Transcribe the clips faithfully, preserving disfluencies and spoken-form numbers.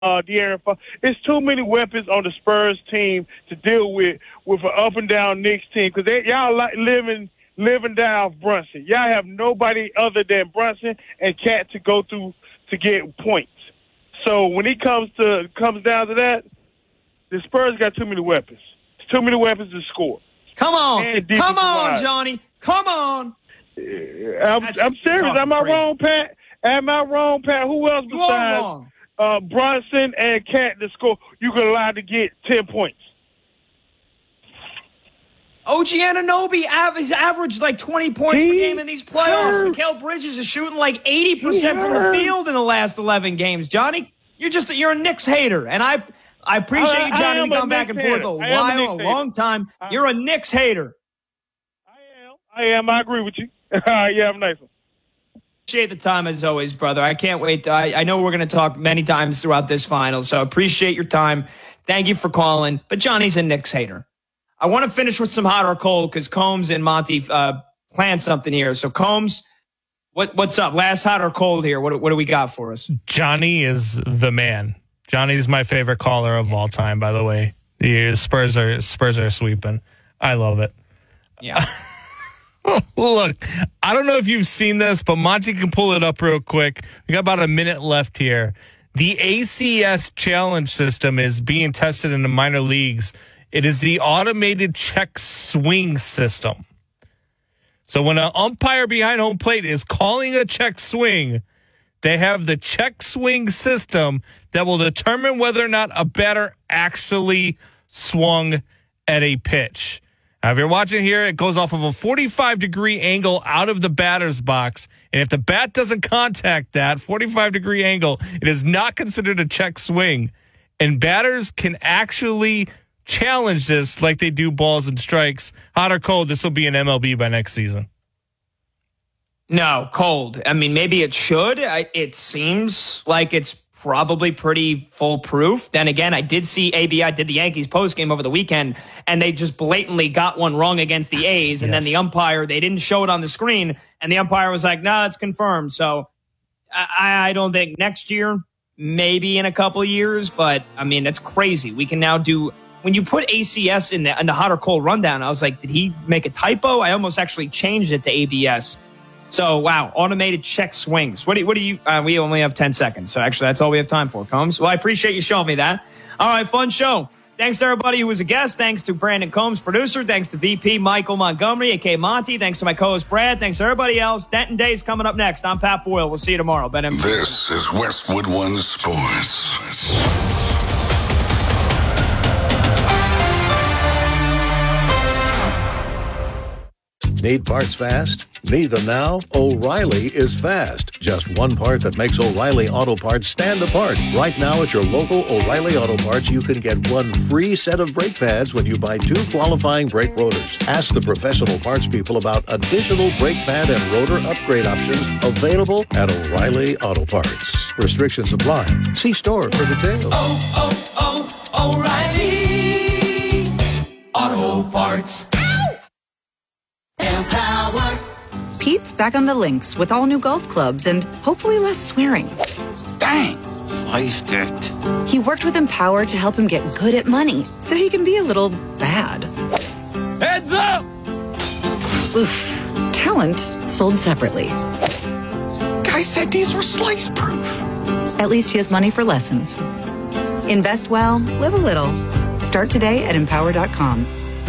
uh, De'Aaron Fox. It's too many weapons on the Spurs team to deal with with an up and down Knicks team because y'all like living living down Brunson. Y'all have nobody other than Brunson and Cat to go through to get points. So when it comes to comes down to that, the Spurs got too many weapons. It's too many weapons to score. Come on, come on, line. Johnny, come on. I'm, I'm serious. Am I crazy. wrong, Pat? Am I wrong, Pat? Who else You are besides wrong. uh, Brunson and Cat to score? You can allow to get ten points. O G Anunoby has averaged like twenty points He per game in these playoffs. hurt. Mikal Bridges is shooting like eighty percent from the hurt. field in the last eleven games. Johnny, you're just you're a Knicks hater, and I I appreciate I- you, I Johnny. am We a gone back and Knicks forth hater. a I am a while, a Knicks long time. You're a Knicks hater. I am. I am. I agree with you. Yeah, have a nice one. Appreciate the time as always, brother. I can't wait. To, I, I know we're going to talk many times throughout this final, so appreciate your time. Thank you for calling. But Johnny's a Knicks hater. I want to finish with some hot or cold because Combs and Monty uh, planned something here. So Combs, what what's up? Last hot or cold here? What what do we got for us? Johnny is the man. Johnny's my favorite caller of all time. By the way, the Spurs are Spurs are sweeping. I love it. Yeah. Look, I don't know if you've seen this, but Monty can pull it up real quick. We got about a minute left here. The A C S challenge system is being tested in the minor leagues. It is the automated check swing system. So when an umpire behind home plate is calling a check swing, they have the check swing system that will determine whether or not a batter actually swung at a pitch. Now, if you're watching here, it goes off of a forty-five degree angle out of the batter's box. And if the bat doesn't contact that forty-five degree angle, it is not considered a check swing. And batters can actually challenge this like they do balls and strikes. Hot or cold, this will be an M L B by next season. No, cold. I mean, maybe it should. I, it seems like it's probably pretty foolproof. Then again, I did see A B I did the Yankees postgame over the weekend, and they just blatantly got one wrong against the A's. And Yes. then the umpire, they didn't show it on the screen, and the umpire was like, no, nah, it's confirmed. So I, I don't think next year, maybe in a couple of years, but I mean, that's crazy. We can now do, when you put A C S in the, in the hot or cold rundown, I was like, did he make a typo? I almost actually changed it to A B S. So, wow, automated check swings. What do you, what do you uh, we only have ten seconds. So, actually, that's all we have time for, Combs. Well, I appreciate you showing me that. All right, fun show. Thanks to everybody who was a guest. Thanks to Brandon Combs, producer. Thanks to V P Michael Montgomery, a k a. Monty. Thanks to my co-host, Brad. Thanks to everybody else. Denton Day's coming up next. I'm Pat Boyle. We'll see you tomorrow. Ben M. This is Westwood One Sports. Need parts fast? Need them now? O'Reilly is fast. Just one part that makes O'Reilly Auto Parts stand apart. Right now at your local O'Reilly Auto Parts, you can get one free set of brake pads when you buy two qualifying brake rotors. Ask the professional parts people about additional brake pad and rotor upgrade options available at O'Reilly Auto Parts. Restrictions apply. See store for details. Oh, oh, oh, O'Reilly Auto Parts. Empower. Pete's back on the links with all new golf clubs and hopefully less swearing. Bang! Sliced it. He worked with Empower to help him get good at money so he can be a little bad. Heads up! Oof. Talent sold separately. Guy said these were slice proof. At least he has money for lessons. Invest well, live a little. Start today at empower dot com.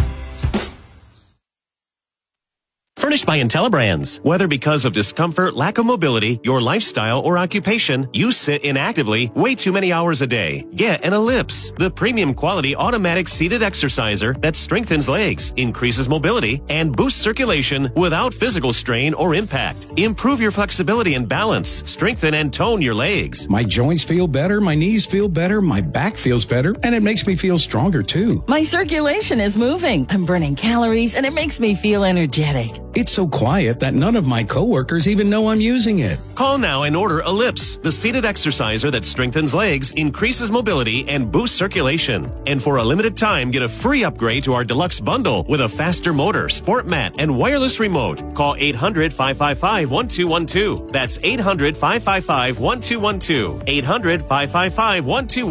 Furnished by IntelliBrands. Whether because of discomfort, lack of mobility, your lifestyle, or occupation, you sit inactively way too many hours a day. Get an Ellipse, the premium quality automatic seated exerciser that strengthens legs, increases mobility, and boosts circulation without physical strain or impact. Improve your flexibility and balance. Strengthen and tone your legs. My joints feel better, my knees feel better, my back feels better, and it makes me feel stronger too. My circulation is moving. I'm burning calories, and it makes me feel energetic. It's It's so quiet that none of my coworkers even know I'm using it. Call now and order Ellipse, the seated exerciser that strengthens legs, increases mobility, and boosts circulation. And for a limited time, get a free upgrade to our deluxe bundle with a faster motor, sport mat, and wireless remote. Call eight hundred, five five five, one two one two. That's eight hundred, five five five, one two one two. eight hundred, five five five, one two one two.